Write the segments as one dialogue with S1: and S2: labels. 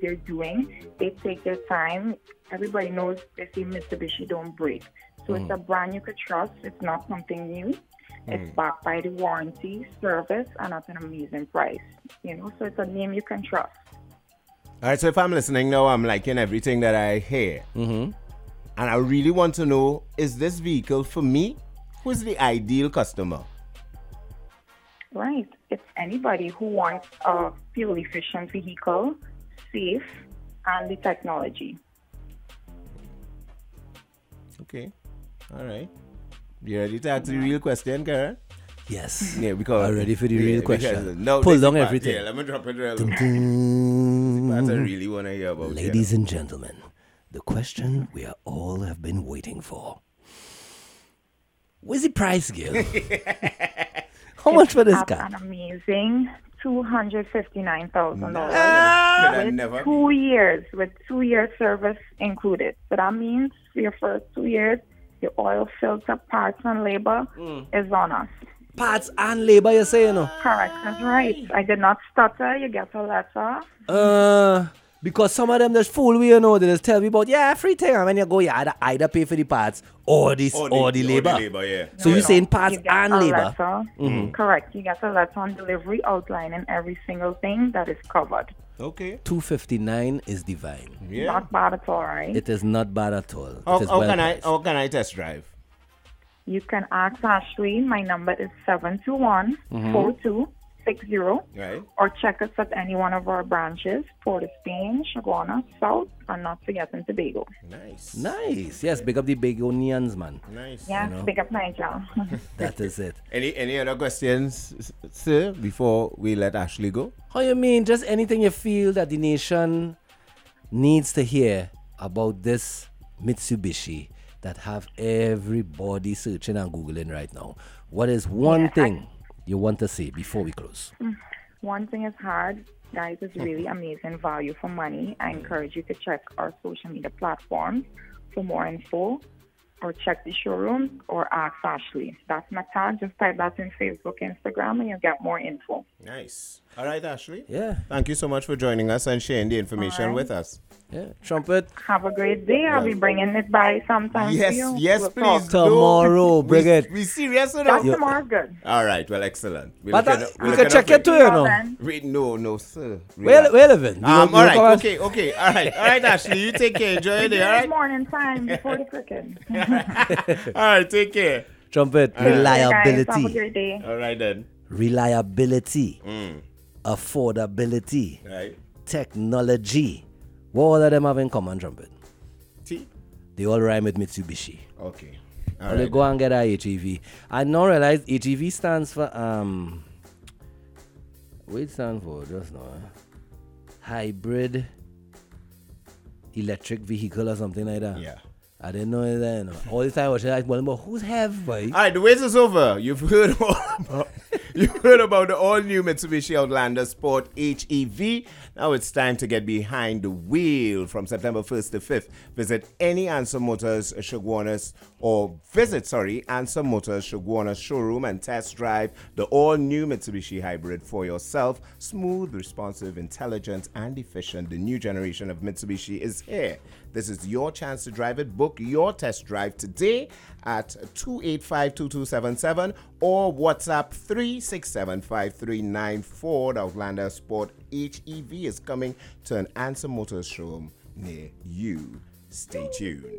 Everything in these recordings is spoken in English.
S1: they're doing. They take their time. Everybody knows they say Mitsubishi don't break. So it's a brand you could trust. It's not something new. It's backed by the warranty, service, and at an amazing price. So it's a name you can trust.
S2: All right, so if I'm listening now, I'm liking everything that I hear. And I really want to know, is this vehicle for me? Who's the ideal customer?
S1: Right. It's anybody who wants a fuel-efficient vehicle, safe, and the technology.
S2: Okay. All right. You ready to answer the real question, Karen?
S3: Yes.
S2: Yeah, because
S3: I'm ready for the real question.
S2: No,
S3: pull down everything.
S2: Yeah, let me drop it real. That's I really want to hear about.
S3: Ladies and gentlemen, the question we all have been waiting for. What's the price, Gil? How much for this car?
S1: An amazing $259,000 with 2 years, with 2 years service included. So that means for your first 2 years, your oil filter, parts, and labor is on us.
S3: Parts and labor, you say,
S1: Correct, that's right. I did not stutter. You get a letter.
S3: Because some of them just fool we, they just tell me about, free thing. And when you go, you either pay for the parts or the labor. So you're saying parts and labor?
S1: Correct. You get a letter on delivery outlining every single thing that is covered.
S2: Okay.
S3: $259 is divine.
S2: Yeah.
S1: Not bad at all, right?
S3: It is not bad at all.
S2: How can I test drive?
S1: You can ask Ashley. My number is 721-4260.
S2: Right.
S1: Or check us at any one of our branches, Port of Spain, Chaguanas, South, and not forget in Tobago.
S3: Nice. Yes, big up the Bagonians, man.
S2: Nice.
S1: Yes, big up Nigel.
S3: That is it.
S2: Any other questions, sir, before we let Ashley go?
S3: How you mean? Just anything you feel that the nation needs to hear about this Mitsubishi that have everybody searching and Googling right now. What is one thing you want to say before we close?
S1: One thing is hard. Guys, it's really amazing value for money. I encourage you to check our social media platforms for more info, or check the showroom, or ask Ashley. That's my tag. Just type that in Facebook, Instagram, and you'll get more info.
S2: Nice. All right, Ashley.
S3: Yeah.
S2: Thank you so much for joining us and sharing the information with us.
S3: Yeah. Trumpet.
S1: Have a great day. I'll be bringing it by sometime for you.
S2: Yes,
S1: we'll
S2: please.
S3: Tomorrow, bring it.
S2: We serious or
S1: That's
S2: no?
S1: tomorrow's good.
S2: All right, well, excellent.
S3: We can check it too,
S2: No, sir.
S3: Where live?
S2: All right, okay. All right, Ashley, you take care. Enjoy your day, all right?
S1: Morning time before the cricket.
S2: All right, take care.
S3: Trumpet, reliability.
S1: Guys, have a great day.
S2: All right, then.
S3: Reliability. Affordability.
S2: Right.
S3: Technology. What all of them have in common, Trumpet?
S2: T.
S3: They all rhyme with Mitsubishi.
S2: Okay.
S3: All right, go and get a HEV. I now realize HEV stands for what it stands for just now? Hybrid electric vehicle or something like that.
S2: Yeah.
S3: I didn't know that. All the time I was like, well, but who's have, boy?
S2: All right, the wait is over. You've heard about the all-new Mitsubishi Outlander Sport HEV. Now it's time to get behind the wheel from September 1st to 5th. Visit any Answer Motors Chaguanas showroom and test drive the all-new Mitsubishi Hybrid for yourself. Smooth, responsive, intelligent, and efficient. The new generation of Mitsubishi is here. This is your chance to drive it. Book your test drive today at 285-2277 or WhatsApp 3675394. The Outlander Sport HEV is coming to an Answer Motors showroom near you. Stay tuned.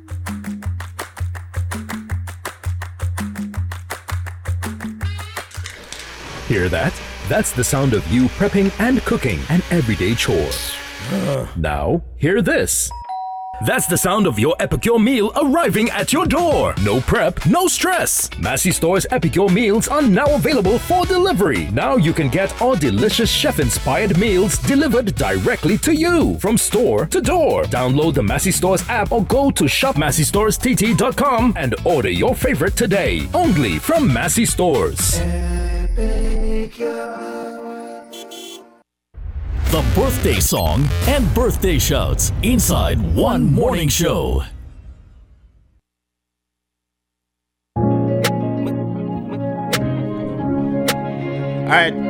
S4: Hear that? That's the sound of you prepping and cooking an everyday chore. Now, hear this. That's the sound of your Epicure meal arriving at your door. No prep, no stress. Massey Store's Epicure meals are now available for delivery. Now you can get our delicious chef-inspired meals delivered directly to you from store to door. Download the Massey Stores app or go to shopmasseystorest.com and order your favorite today. Only from Massey Stores.
S5: The birthday song and birthday shouts inside one morning show.
S2: All right,